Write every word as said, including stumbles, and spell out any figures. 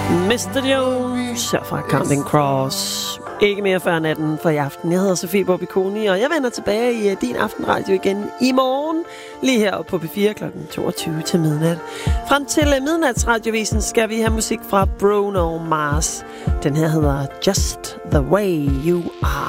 mister Jones her fra Counting Cross. Ikke mere før natten for i aften. Jeg hedder Sofie Bobby-Koni, og jeg vender tilbage i uh, din aftenradio igen i morgen, lige her på P fire klokken toogtyve til midnat. Frem til uh, midnatsradiovisen skal vi have musik fra Bruno Mars. Den her hedder Just the Way You Are.